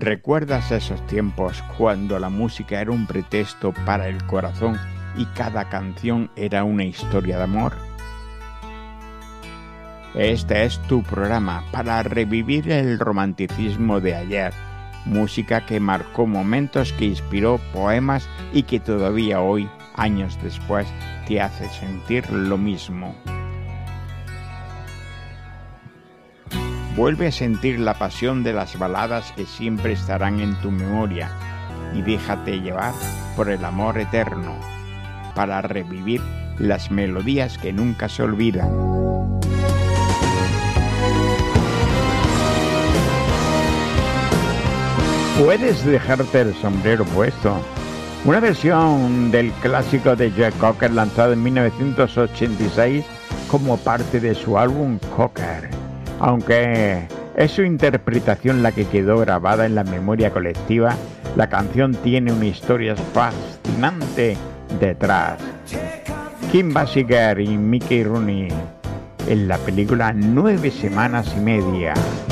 ¿Recuerdas esos tiempos cuando la música era un pretexto para el corazón y cada canción era una historia de amor? Este es tu programa para revivir el romanticismo de ayer, música que marcó momentos, que inspiró poemas y que todavía hoy, años después, te hace sentir lo mismo. Vuelve a sentir la pasión de las baladas que siempre estarán en tu memoria y déjate llevar por el amor eterno para revivir las melodías que nunca se olvidan. Puedes dejarte el sombrero puesto. Una versión del clásico de Joe Cocker lanzado en 1986 como parte de su álbum Cocker. Aunque es su interpretación la que quedó grabada en la memoria colectiva, la canción tiene una historia fascinante detrás. Kim Basinger y Mickey Rooney en la película 9 semanas y media.